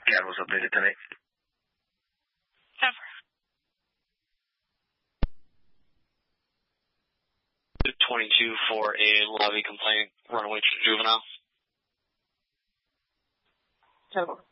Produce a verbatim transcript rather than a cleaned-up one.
C A D was updated today. twenty-two for a levy complaint, runaway juvenile. Total.